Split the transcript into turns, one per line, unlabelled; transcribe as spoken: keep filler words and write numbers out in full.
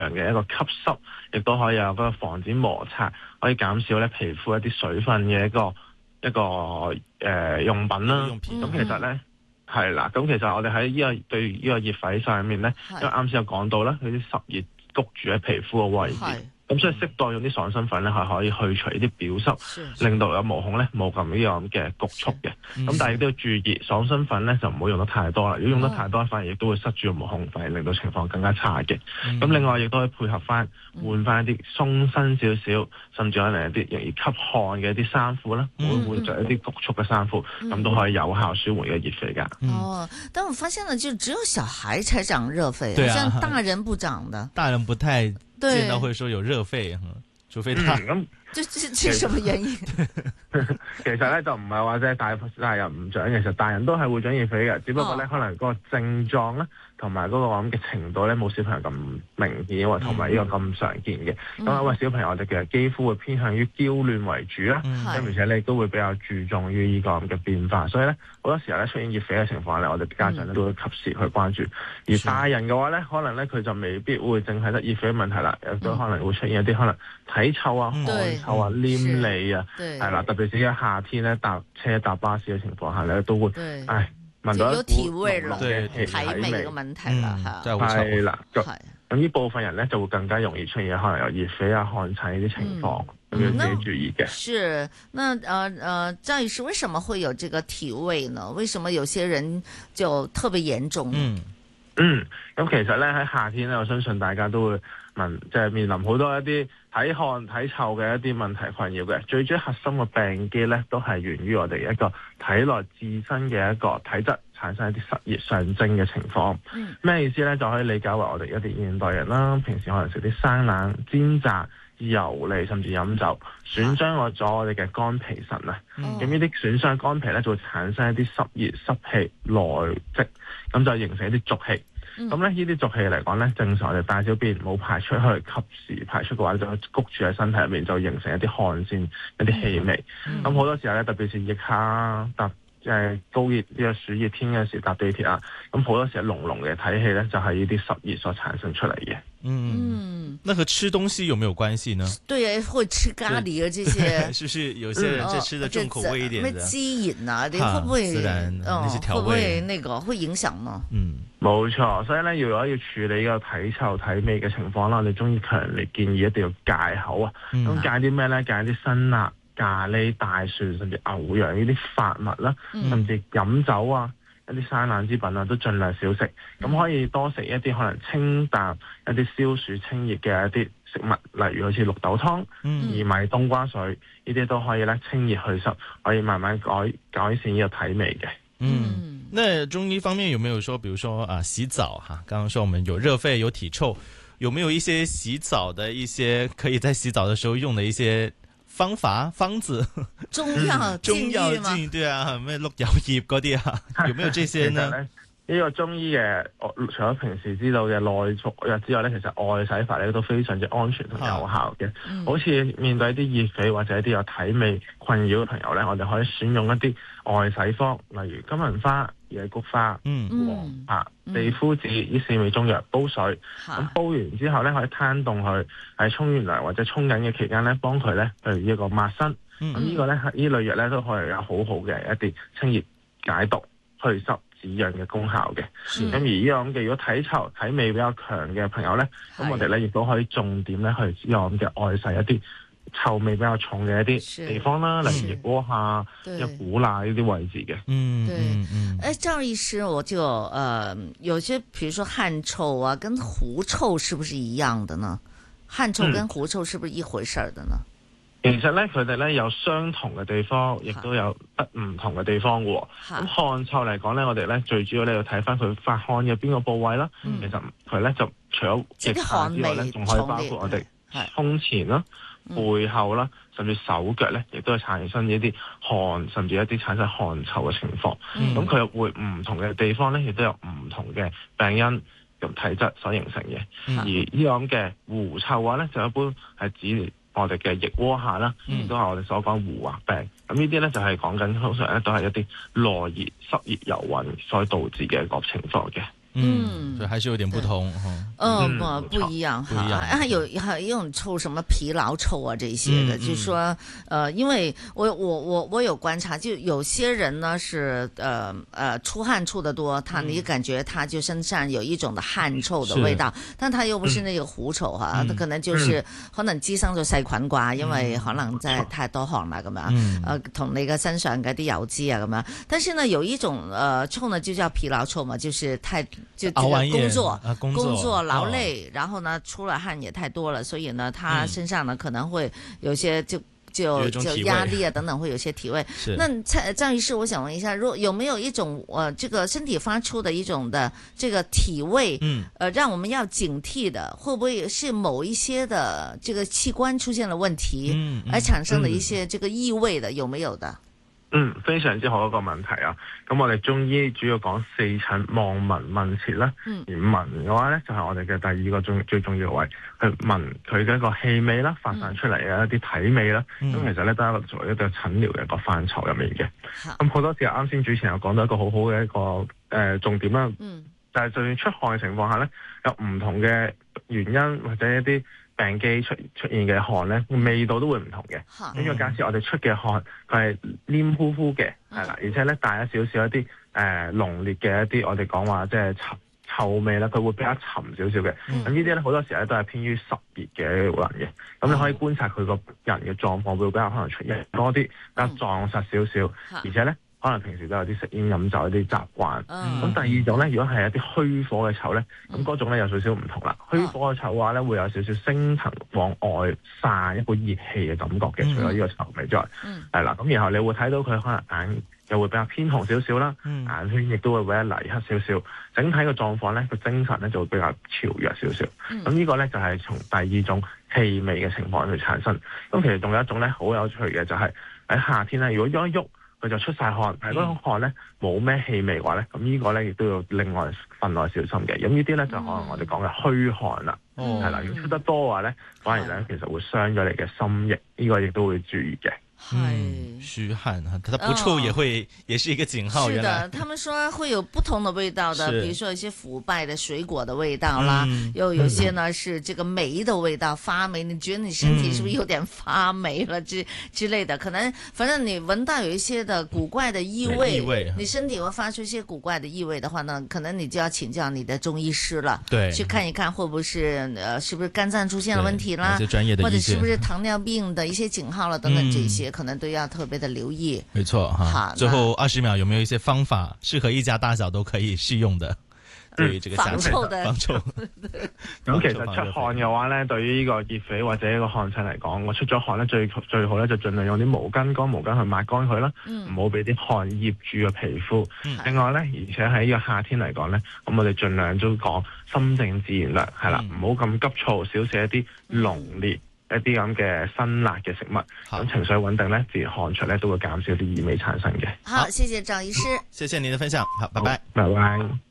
嘅一個吸濕，亦都可以有嗰個防止摩擦，可以減少咧皮膚一啲水分嘅一個一個誒、呃、用品啦。咁其實咧係啦，咁其實我哋喺呢個對呢個熱痱上面咧，因為啱先有講到啦，佢啲濕熱谷住喺皮膚嘅位置。咁所以適當用啲爽身粉咧，係可以去除呢啲表濕，令到有毛孔咧冇咁呢樣嘅局促嘅。咁但係亦都要注意，爽身粉咧就唔好用得太多啦。如果用得太多，反而亦都會塞住個毛孔，反而令到情況更加差嘅。咁、嗯、另外亦都可以配合翻換翻一啲鬆身少少，甚至可能一啲容易吸汗嘅一啲衫褲啦，會換着一啲局促嘅衫褲，咁、嗯、都可以有效舒緩嘅熱痱噶。
哦，但我發現呢，就只有小孩才長熱痱，好像大人不長的。
大人不太。見到會說有熱痱，除非他
咁，
這這這什麼原因？
其實咧就唔係話即係大大人唔長，其實大人都係會長熱痱嘅，只不過咧、哦、可能嗰個症狀咧同埋嗰個咁嘅程度咧冇小朋友咁明顯，或同埋呢個咁常見嘅。咁、嗯、因為小朋友我哋其實肌膚會偏向於嬌嫩為主啦，咁、嗯、而且你都會比較注重於呢個咁嘅變化，所以咧好多時候咧出現熱痱嘅情況咧，我哋家長咧都會及時去關注。嗯、而大人嘅話咧，可能咧佢就未必會淨係得熱痱嘅問題啦，亦都可能會出現一啲可能體臭啊、汗、嗯、臭啊、黏膩啊，係啦，特別是喺夏天咧搭車搭巴士嘅情況下咧，都會唉。聞到一股濃濃嘅體味嘅問題啦，嚇係啦，咁呢部分人咧就會更加容易出現可能有熱痱啊、汗疹呢啲情況，咁、嗯、要自己注意嘅。
是，那呃呃，張醫師，為什麼會有這個體味呢？為什麼有些人就特別嚴重？嗯
嗯，咁其實咧喺夏天咧，我相信大家都會問，即係面臨好多一啲體汗、體臭嘅一啲問題困擾嘅。最主要核心嘅病機咧，都係源於我哋一個體內自身嘅一個體質產生一啲濕熱上蒸嘅情況。咩、嗯、意思咧？就可以理解為我哋一啲現代人啦，平時可能食啲生冷、煎炸、油膩，甚至飲酒，損傷咗我哋嘅肝脾腎啊。咁呢啲損傷肝脾咧，就會產生一啲濕熱濕氣內積，咁就形成一啲濁氣。咁咧，呢啲濁氣嚟講咧，正常我哋大小便冇排出去，及時排出嘅話，就谷住喺身體入面，就形成一啲汗腺、一啲氣味。咁好多時候咧，特別是腋下搭即係高熱呢個暑熱天嘅時搭地鐵啊，咁好多時候濃濃嘅體氣咧，就係呢啲濕熱所產生出嚟嘅。
嗯，那和吃東西有沒有關係呢？
對啊，會吃咖喱啊，這些
是不是有些人就吃的重口味一點的？
咩雞鹽啊，你會唔會？
自然那些調味，會不會那個
會影響呢？
嗯，
冇錯，所以咧，如果要處理呢個體臭體味嘅情況啦，我哋中醫強烈建議一定要戒口啊。咁、嗯、戒啲咩咧？戒啲辛辣、咖喱、大蒜，甚至牛羊呢啲發物啦，嗯、甚至飲酒啊。一啲生冷之品啊，都盡量少食。咁可以多食一啲可能清淡、一啲消暑清熱嘅一啲食物，例如好似綠豆湯、嗯、薏米冬瓜水，呢啲都可以咧清熱去濕，可以慢慢改改善呢個體味嘅。
嗯，那中醫方面有沒有說，比如說啊，洗澡哈，剛剛說我們有熱痱、有體臭，有沒有一些洗澡的一些可以在洗澡的時候用的一些方法方子？
中藥
中藥進對啊，咩碌柚葉嗰啲啊，有沒有這些呢？
呢、這個中醫嘅，除咗平時知道嘅內服藥之外咧，其實外洗法咧都非常之安全同有效嘅。嗯、好似面對一啲熱痱或者一啲有體味困擾嘅朋友咧，我哋可以選用一啲外洗方，例如金銀花、野菊花、
嗯、
黃柏、地膚子呢四味中藥煲水。咁、嗯、煲完之後咧，可以攤凍佢，喺沖完涼或者沖緊嘅期間咧，幫佢咧去一個抹身。咁、嗯、呢個咧，呢類藥咧都可以有好好嘅一啲清熱解毒、去濕止癢嘅功效嘅。咁、嗯、而呢個咁嘅，如果體臭體味比較強嘅朋友咧，咁我哋咧亦都可以重點咧去呢個咁嘅外洗一啲臭味比較重嘅一啲地方啦，例如腋窩下、一股罅呢啲位置嘅。
嗯，
對。誒，趙醫師，我就呃有些，譬如說汗臭啊，跟狐臭是不是一樣的呢？汗臭跟狐臭是不是一回事的呢？
嗯、其實咧，佢哋咧有相同嘅地方，亦都有不唔同嘅地方嘅。咁汗臭嚟講咧，我哋咧最主要咧要睇翻佢發汗嘅邊個部位啦。嗯、其實佢咧就除咗腋下之外咧，仲可以包括我哋胸前啦、背後啦，甚至手腳咧，亦都係產生一啲汗，甚至一啲產生汗臭嘅情況。咁佢、嗯、會唔同嘅地方咧，亦都有唔同嘅病因同體質所形成嘅。嗯、而呢個咁嘅狐臭話咧，就一般係指我哋嘅腋窩下啦，亦都係我哋所講狐惑病。咁呢啲咧就係講緊通常咧都係一啲內熱濕熱遊魂所導致嘅一個情況嘅。
嗯，所以還是有點不同。
嗯，不不一樣哈。還有還有一種臭，什麼疲勞臭啊，這些的，就是說，呃，因為我我我我有觀察，就有些人呢是，呃呃，出汗出得多，他你感覺他就身上有一種的汗臭的味道，但他又不是那個狐臭哈，他可能就是可能滋生咗細菌啩，因為可能真係太多汗啦咁樣，呃，同你嘅身上嘅啲油脂啊咁樣。但是呢，有一種呃臭呢，就叫疲勞臭嘛，就是太就這個工作、啊、工作、工作勞累、哦，然後呢出了汗也太多了，所以呢，他身上呢、嗯、可能會有些就就就壓力啊等等，會有些體味。那蔡張醫師，我想問一下，如有沒有一種呃這個身體發出的一種的這個體味，嗯，呃，讓我們要警惕的，會不會是某一些的這個器官出現了問題，嗯，而產生的一些這個異味的，有沒有的？
嗯，非常之好一個問題啊！咁我哋中醫主要講四診望聞問切啦，嗯、而聞嘅話咧就係、是、我哋嘅第二個重最重要嘅位，去聞佢嘅一個氣味啦，發散出嚟嘅一啲體味啦。咁、嗯、其實咧都係一個作為一個診療嘅一個範疇入面嘅。咁、嗯、好多時啱先主持人又講到一個好好嘅一個誒、呃、重點啦，嗯、就係就算出汗嘅情況下咧，有唔同嘅原因或者一啲病機出出現嘅汗咧，味道都會唔同嘅。呢個假設我哋出嘅汗佢係黏糊糊嘅，係啦，而且咧帶咗少少一啲誒濃烈嘅一啲我哋講話即係臭臭味啦，佢會比較沉少少嘅。咁、嗯、呢啲咧好多時咧都係偏於濕熱嘅人嘅。咁你可以觀察佢個人嘅狀況會比較可能出現多啲，比較壯實少少，而且咧。可能平時都有啲食煙飲酒一啲習慣，咁、嗯、第二種咧，如果係一啲虛火嘅臭咧，咁、嗯、嗰種咧有少少唔同啦。虛、嗯、火嘅臭嘅話咧，會有少少升騰往外散一股熱氣嘅感覺嘅、嗯，除咗呢個臭味之外，係、嗯、啦。咁然後你會睇到佢可能眼又會比較偏紅少少啦，眼圈亦都會比較泥黑少少，整體嘅狀況咧，個精神咧就會比較潮弱少少。咁、嗯、呢個咧就係、是、從第二種氣味嘅情況去產生。咁其實仲有一種咧好有趣嘅，就係、是、喺夏天咧，如果喐一喐，佢就出晒汗，但係嗰種汗咧冇咩氣味嘅話咧，咁呢個咧亦都要另外分外小心嘅。咁呢啲咧就可能我哋講嘅虛汗啦，係、哦、啦，如果出得多嘅話咧，反而咧其實會傷咗你嘅心液，呢、這個亦都會注意嘅。
嗯，虛汗啊，它不臭也會、哦，也是一個警號。是的，
他們說會有不同的味道的，比如說一些腐敗的水果的味道啦，嗯、又有些呢、嗯、是這個霉的味道，發霉。你覺得你身體是不是有點發霉了之、嗯、之類的？可能反正你聞到有一些的古怪的異味，異味你身體會發出一些古怪的異味的話呢，可能你就要請教你的中醫師了，對，去看一看會不會是呃是不是肝臟出現了問題啦，或者是不是糖尿病的一些警號了等等這些。嗯可能都要特別的留意，
沒錯哈。最後二十秒，有沒有一些方法適合一家大小都可以適用的？對於這個夏天
防臭的，
防臭。咁其實出汗嘅話咧，對於呢個熱痱或者一個汗疹嚟講，我出咗汗咧，最最好咧就盡量用啲毛巾、乾毛巾去抹乾佢啦，唔好俾啲汗醃住個皮膚。嗯、另外咧，而且喺呢個夏天嚟講咧，咁我哋盡量都講心靜自然涼，係啦，唔好咁急躁，少食一啲濃烈。一啲咁嘅辛辣嘅食物，咁情緒穩定咧，自然汗出咧都會減少啲異味產生嘅。
好，謝謝趙醫師，
謝謝您的分享，好，拜拜，
拜拜。